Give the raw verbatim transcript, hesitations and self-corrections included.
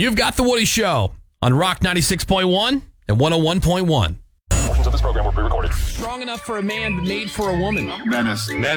You've got The Woody Show on Rock ninety-six point one and one oh one point one. Portions of this program were pre-recorded. Strong enough for a man, but made for a woman. Menace.